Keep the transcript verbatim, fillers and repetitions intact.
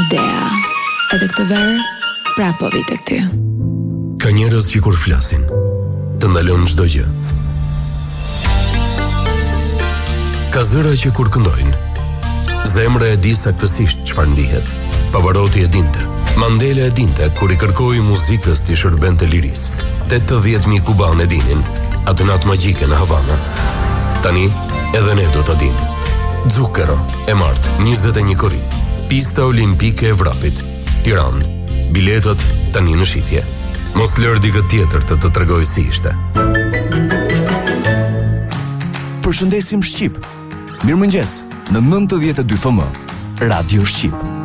Dea. Edhe këtë verë, prapë po vi tek ty. Ka njerëz që kur flasin, të ndalon çdo gjë. Ka zëra që kur këndojnë, zemra e di saktësisht çfarë ndihet. Pavarotti e dinte. Mandela e dinte kur i kërkoi muzikës t'i shërbente lirisë. tetëdhjetë mijë kubanë e dinin atë natë magjike në Havana. Tani edhe ne do ta dimë. Zucchero e martë, njëzet e një korri. Pista olimpike e vrapit, Tiranë. Biletët tani në shitje. Mos lër dikë tjetër të të tregoj si ishte. Përshëndesim Shqip. Mirëmëngjes në nëntëdhjetë e dy F M, Radio Shqip.